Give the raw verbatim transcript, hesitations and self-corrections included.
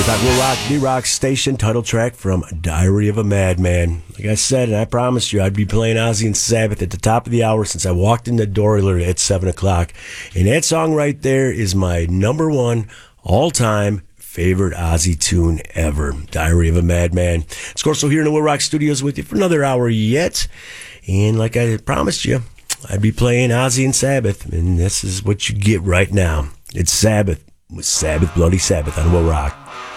That will rock the rock station, title track from Diary of a Madman. Like I said, and I promised you I'd be playing Ozzy and Sabbath at the top of the hour since I walked in the door at seven o'clock. And that song right there is my number one all-time favorite Ozzy tune ever, Diary of a Madman. It's Corso here in the Will Rock Studios with you for another hour yet. And like I promised you, I'd be playing Ozzy and Sabbath, and this is what you get right now. It's Sabbath with Sabbath Bloody Sabbath on Will Rock.